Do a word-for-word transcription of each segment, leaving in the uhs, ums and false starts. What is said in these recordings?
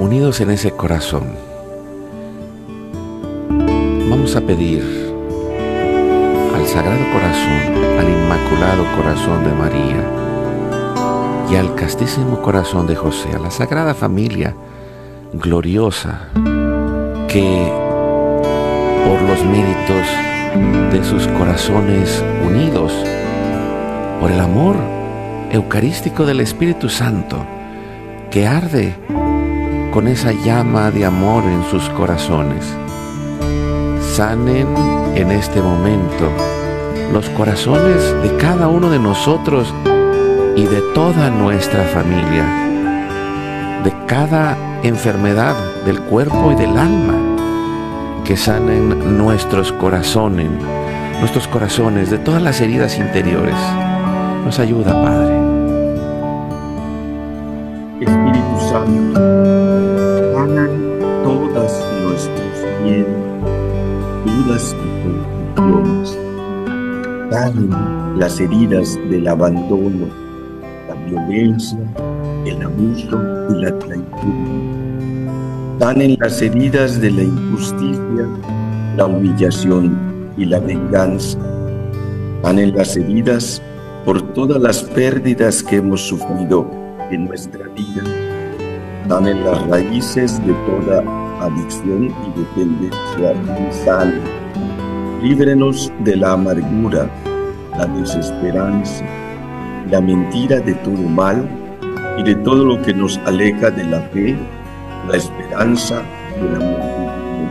unidos en ese corazón, vamos a pedir al Sagrado Corazón, al Inmaculado Corazón de María y al Castísimo Corazón de José, a la Sagrada Familia gloriosa que por los méritos de sus corazones unidos, por el amor eucarístico del Espíritu Santo que arde con esa llama de amor en sus corazones, sanen en este momento los corazones de cada uno de nosotros y de toda nuestra familia, de cada enfermedad del cuerpo y del alma, que sanen nuestros corazones, nuestros corazones de todas las heridas interiores. Nos ayuda, Padre. Espíritu Santo, sanan todas nuestras miedos, dudas y confusiones. Sanen las heridas del abandono, la violencia, el abuso y la traición. Sanen las heridas de la injusticia, la humillación y la venganza. Sanen las heridas por todas las pérdidas que hemos sufrido en nuestra vida. Sanen las raíces de toda adicción y dependencia insana. Líbrenos de la amargura, la desesperanza, la mentira de todo mal y de todo lo que nos aleja de la fe, la esperanza y el amor divino.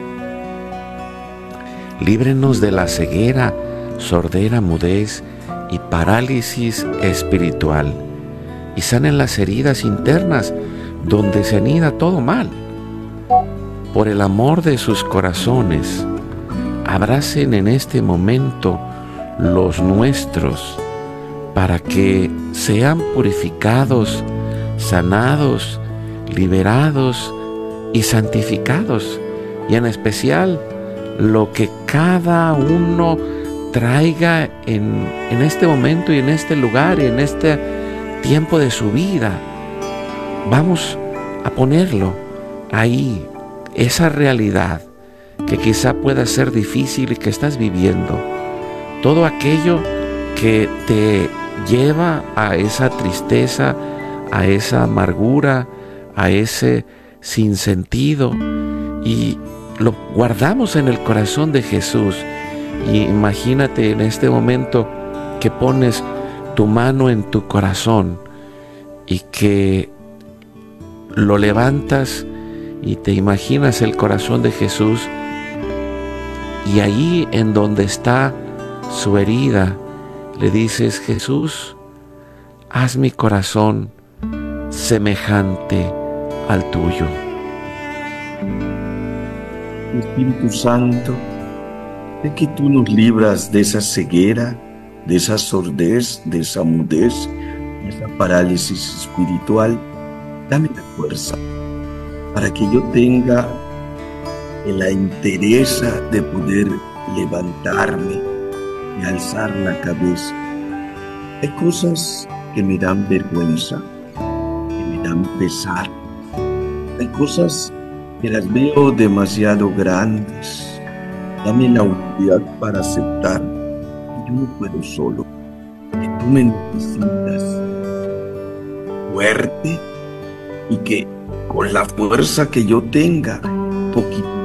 Líbrenos de la ceguera, sordera, mudez y parálisis espiritual, y sanen las heridas internas donde se anida todo mal. Por el amor de sus corazones, abracen en este momento los nuestros para que sean purificados, sanados, liberados y santificados, y en especial lo que cada uno traiga en, en este momento y en este lugar y en este tiempo de su vida. Vamos a ponerlo ahí, esa realidad que quizá pueda ser difícil y que estás viviendo, todo aquello que te lleva a esa tristeza, a esa amargura, a ese sinsentido, y lo guardamos en el corazón de Jesús. Y imagínate en este momento que pones tu mano en tu corazón y que lo levantas y te imaginas el corazón de Jesús, y ahí en donde está su herida le dices: Jesús, haz mi corazón semejante al tuyo. Espíritu Santo, sé que tú nos libras de esa ceguera, de esa sordez, de esa mudez, de esa parálisis espiritual. Dame la fuerza para que yo tenga la entereza de poder levantarme y alzar la cabeza. Hay cosas que me dan vergüenza, que me dan pesar. Hay cosas que las veo demasiado grandes. Dame la humildad para aceptar que yo no puedo solo, que tú me necesitas fuerte, y que con la fuerza que yo tenga, poquito